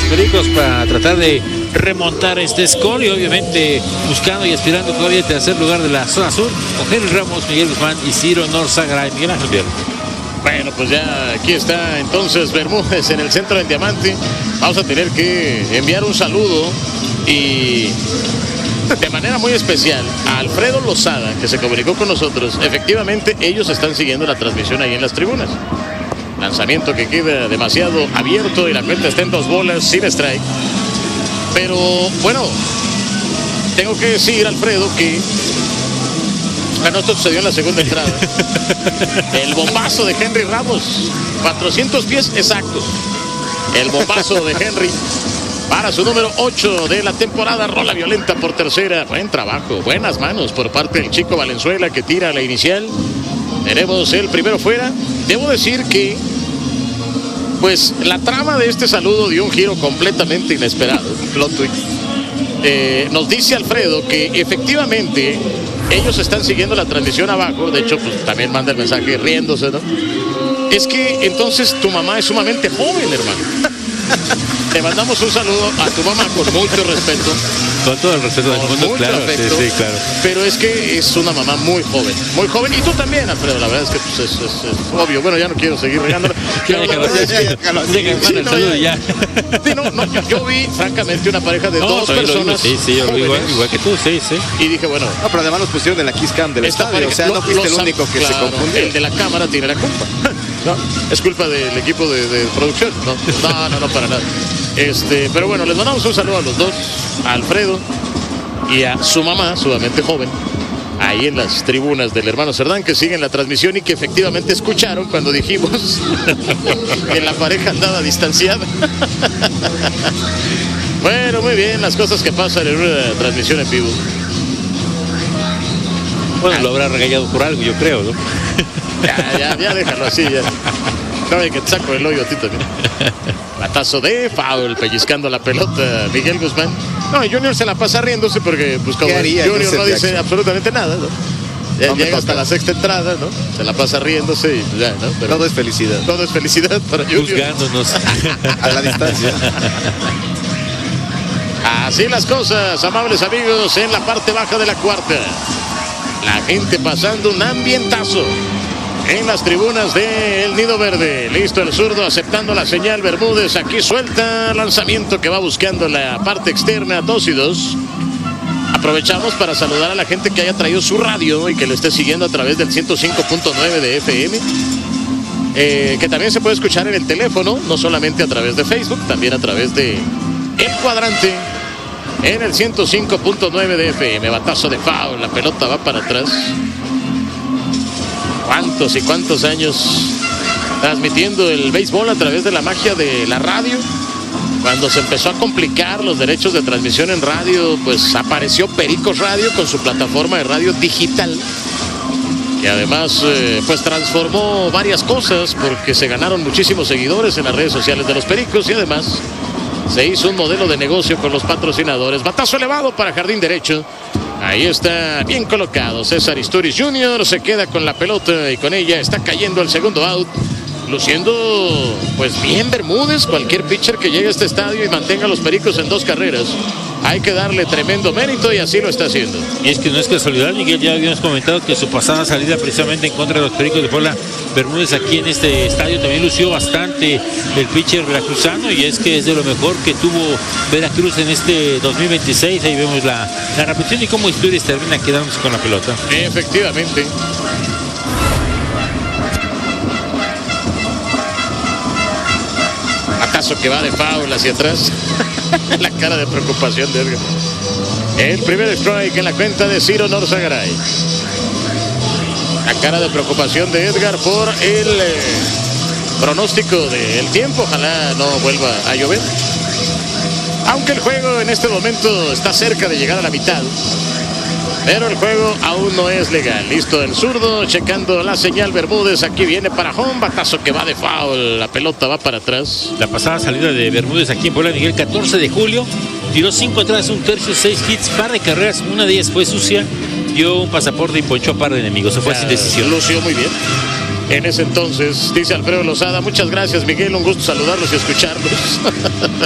Pericos para tratar de remontar este score y obviamente buscando y aspirando todavía el tercer lugar de la zona sur con Henry Ramos, Miguel Guzmán y Ciro Norzagaray. Miguel Ángel Vierno. Bueno, pues ya aquí está entonces Bermúdez en el centro del diamante. Vamos a tener que enviar un saludo y de manera muy especial a Alfredo Lozada, que se comunicó con nosotros. Efectivamente, ellos están siguiendo la transmisión ahí en las tribunas. Lanzamiento que queda demasiado abierto y la cuenta está en 2 bolas sin strike. Pero bueno, tengo que decir, Alfredo, que esto sucedió en la segunda entrada. El bombazo de Henry Ramos, 400 pies exactos. El bombazo de Henry para su número 8 de la temporada. Rola violenta por tercera. Buen trabajo, buenas manos por parte del Chico Valenzuela, que tira la inicial. Tenemos el primero fuera. Debo decir que pues la trama de este saludo dio un giro completamente inesperado. Plot twist. Nos dice Alfredo que efectivamente ellos están siguiendo la transmisión abajo. De hecho, pues también manda el mensaje riéndose, ¿no? Es que entonces tu mamá es sumamente joven, hermano. Te mandamos un saludo a tu mamá con mucho respeto. Con todo el respeto del mundo, claro, afecto, sí, claro. Pero es que es una mamá muy joven, y tú también, Alfredo. La verdad es que pues, es obvio. Bueno, ya no quiero seguir regándola. Yo vi, francamente, una pareja de dos personas. Sí, yo lo vi igual que tú, sí. Y dije, bueno. No, pero además los pusieron en la Kiss Cam del estadio. Pareja, o sea, no fuiste el único que se confundió. El de la cámara tiene la culpa. No, es culpa del equipo de producción. No, para nada. Pero bueno, les mandamos un saludo a los dos, a Alfredo y a su mamá, sumamente joven, ahí en las tribunas del hermano Cerdán, que siguen la transmisión y que efectivamente escucharon cuando dijimos que la pareja andaba distanciada. Bueno, muy bien, las cosas que pasan en una transmisión en vivo. Bueno, lo habrá regañado por algo, yo creo, ¿no? Ya, déjalo así, ya. Sabe que te saco el hoyo a ti también. Batazo de foul, pellizcando la pelota Miguel Guzmán. No, Junior se la pasa riéndose porque pues, como Junior no dice absolutamente nada, ¿no? Ya llega hasta la sexta entrada, ¿no? Se la pasa riéndose y ya, ¿no? Pero todo es felicidad. Todo es felicidad para Junior. Juzgándonos a la distancia. Así las cosas, amables amigos, en la parte baja de la cuarta. La gente pasando un ambientazo en las tribunas del Nido Verde. Listo el zurdo, aceptando la señal. Bermúdez aquí suelta lanzamiento que va buscando la parte externa. 2-2. Aprovechamos para saludar a la gente que haya traído su radio y que le esté siguiendo a través del 105.9 de FM. Que también se puede escuchar en el teléfono, no solamente a través de Facebook, también a través de El Cuadrante en el 105.9 de FM. Batazo de foul, la pelota va para atrás. ¿Cuántos y cuántos años transmitiendo el béisbol a través de la magia de la radio? Cuando se empezó a complicar los derechos de transmisión en radio, pues apareció Pericos Radio con su plataforma de radio digital. Y además, pues transformó varias cosas porque se ganaron muchísimos seguidores en las redes sociales de los Pericos y además se hizo un modelo de negocio con los patrocinadores. Batazo elevado para jardín derecho. Ahí está bien colocado César Isturiz Jr. Se queda con la pelota y con ella está cayendo el segundo out. Luciendo pues bien Bermúdez. Cualquier pitcher que llegue a este estadio y mantenga a los Pericos en 2 carreras, hay que darle tremendo mérito y así lo está haciendo. Y es que no es casualidad, Miguel, ya habíamos comentado que su pasada salida precisamente en contra de los Pericos de Puebla, Bermúdez aquí en este estadio también lució bastante el pitcher veracruzano y es que es de lo mejor que tuvo Veracruz en este 2026. Ahí vemos la repetición y cómo Isturiz termina quedándose con la pelota. Efectivamente. Acaso que va de foul hacia atrás. La cara de preocupación de Edgar. El primer strike en la cuenta de Ciro Norzagaray. La cara de preocupación de Edgar por el pronóstico del tiempo. Ojalá no vuelva a llover. Aunque el juego en este momento está cerca de llegar a la mitad. Pero el juego aún no es legal. Listo el zurdo, checando la señal Bermúdez. Aquí viene para home, batazo que va de foul. La pelota va para atrás. La pasada salida de Bermúdez aquí en Puebla, Miguel, 14 de julio. Tiró 5 atrás, 1/3, 6 hits, par de carreras. Una de ellas fue sucia. Dio un pasaporte y ponchó a par de enemigos. Se fue sin decisión. Lució muy bien. En ese entonces, dice Alfredo Lozada, muchas gracias, Miguel. Un gusto saludarlos y escucharlos.